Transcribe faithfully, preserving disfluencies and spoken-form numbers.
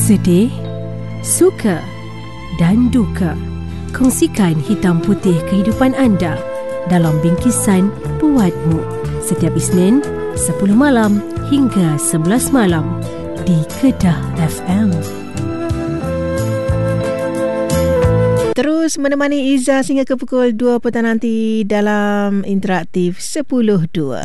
Sedih, suka dan duka. Kongsikan hitam putih kehidupan anda dalam bingkisan Buatmu setiap Isnin sepuluh malam hingga sebelas malam di Kedah F M. Terus menemani Izzah sehingga ke pukul dua petang nanti dalam Interaktif sepuluh dua.